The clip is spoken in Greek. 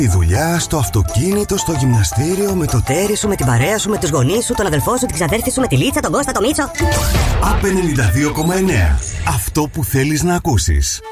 Η δουλειά, στο αυτοκίνητο, στο γυμναστήριο, με το τέρι σου, με την παρέα σου, με τους γονείς σου, τον αδελφό σου, την ξαδέρφη σου, με τη Λίτσα, τον Κώστα, τον Μίτσο. ΑΠ 92,9. Αυτό που θέλεις να ακούσεις.